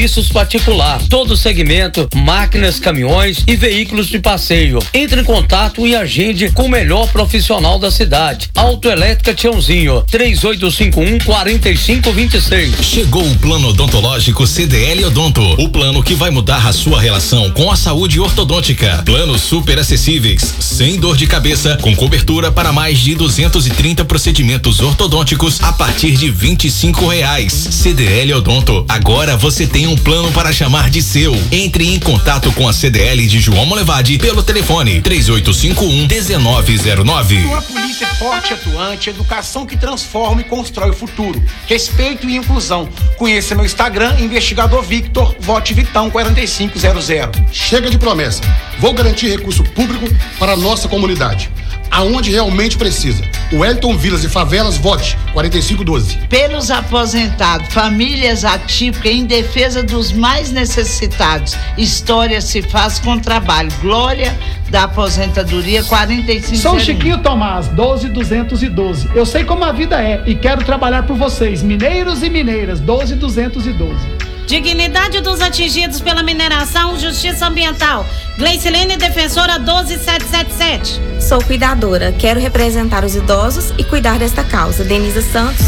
serviços particular, todo segmento, máquinas, caminhões e veículos de passeio. Entre em contato e agende com o melhor profissional da cidade. Autoelétrica Tiãozinho, 3851-4526. Chegou o plano odontológico CDL Odonto, o plano que vai mudar a sua relação com a saúde ortodôntica. Planos super acessíveis, sem dor de cabeça, com cobertura para mais de 230 procedimentos ortodônticos a partir de R$25. CDL Odonto, agora você tem um plano para chamar de seu. Entre em contato com a CDL de João Molevade pelo telefone 3851-1909. Uma polícia forte e atuante, educação que transforma e constrói o futuro. Respeito e inclusão. Conheça meu Instagram, Investigador Victor, vote Vitão 4500. Chega de promessa. Vou garantir recurso público para a nossa comunidade, aonde realmente precisa. O Wellington Vilas e Favelas, vote 4512. Pelos aposentados, famílias atípicas em defesa dos mais necessitados. História se faz com trabalho. Glória da aposentadoria 4501. Sou Chiquinho Tomás, 12212. Eu sei como a vida é e quero trabalhar por vocês, mineiros e mineiras, 12212. Dignidade dos atingidos pela mineração, justiça ambiental. Gleicilene, defensora 12777. Sou cuidadora, quero representar os idosos e cuidar desta causa. Denisa Santos,